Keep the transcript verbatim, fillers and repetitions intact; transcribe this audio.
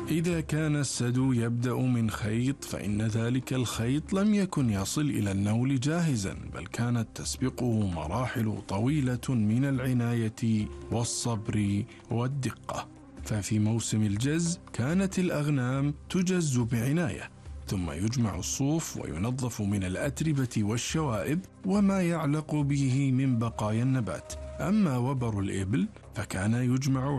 إذا كان السدو يبدأ من خيط فإن ذلك الخيط لم يكن يصل إلى النول جاهزا، بل كانت تسبقه مراحل طويلة من العناية والصبر والدقة. ففي موسم الجز كانت الأغنام تجز بعناية، ثم يجمع الصوف وينظف من الأتربة والشوائب وما يعلق به من بقايا النبات. أما وبر الإبل فكان يجمع